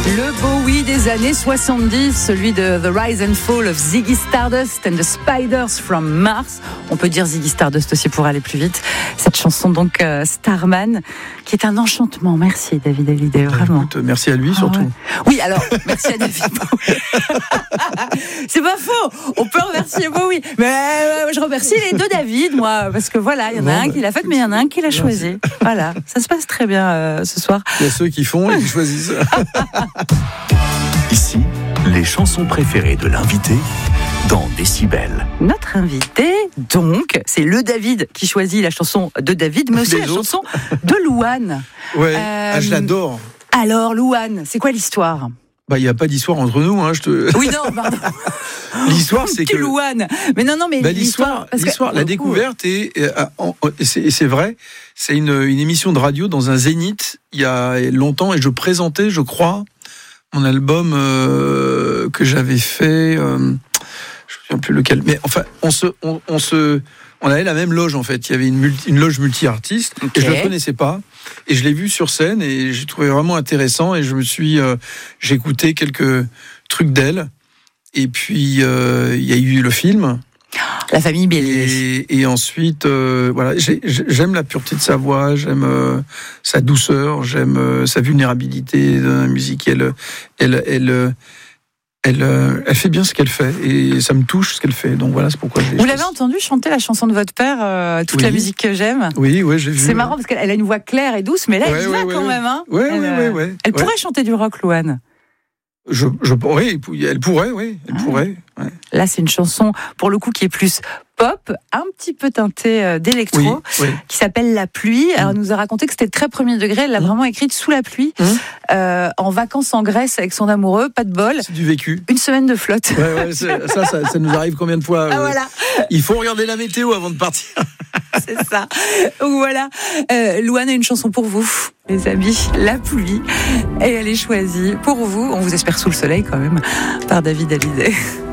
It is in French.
Le Bowie des années 70, celui de The Rise and Fall of Ziggy Stardust and the Spiders from Mars. On peut dire Ziggy Stardust aussi pour aller plus vite. Cette chanson donc Starman, qui est un enchantement. Merci David Hallyday, vraiment. Écoute, merci à lui surtout. Ouais. Oui, alors merci à David Bowie. C'est pas faux. On peut remercier Bowie, mais je remercie les deux David, moi, parce que voilà, il y en a un qui l'a fait, mais il y en a un qui l'a choisi. Voilà, ça se passe très bien ce soir. Il y a ceux qui font et qui choisissent. Ici, les chansons préférées de l'invité dans Décibel. Notre invité, donc, c'est le David qui choisit la chanson de David, mais aussi la chanson de Louane. Ouais, je l'adore. Alors, Louane, c'est quoi l'histoire ? Il n'y a pas d'histoire entre nous. Oui, non, pardon. L'histoire, c'est que... Louane. Mais non, mais l'histoire, la découverte, et c'est vrai, c'est une émission de radio dans un Zénith, il y a longtemps, et je présentais, je crois, mon album que j'avais fait, je ne me souviens plus lequel, mais enfin, on avait la même loge en fait. Il y avait une loge multi-artistes, et je ne la connaissais pas, et je l'ai vue sur scène, et j'ai trouvé vraiment intéressant, et j'ai écouté quelques trucs d'elle, et puis il y a eu le film. La famille Bélier. Et ensuite, voilà, j'aime la pureté de sa voix, j'aime sa douceur, j'aime sa vulnérabilité dans la musique. Elle fait bien ce qu'elle fait et ça me touche ce qu'elle fait. Donc voilà, c'est pourquoi Vous l'avez entendu chanter la chanson de votre père, toute la musique que j'aime. Oui, j'ai vu. C'est marrant parce qu'elle a une voix claire et douce, mais là, elle va quand même. Hein. Elle pourrait chanter du rock, Louane. Elle pourrait. Ouais. Là, c'est une chanson, pour le coup, qui est plus pop, un petit peu teintée d'électro, qui s'appelle La Pluie. Alors, elle nous a raconté que c'était très premier degré. Elle l'a vraiment écrite sous la pluie, en vacances en Grèce avec son amoureux, pas de bol. C'est du vécu. Une semaine de flotte. Ça nous arrive combien de fois Voilà. Il faut regarder la météo avant de partir. C'est ça. Donc voilà. Louane a une chanson pour vous, les amis. La Pluie. Et elle est choisie pour vous. On vous espère sous le soleil quand même, par David Hallyday.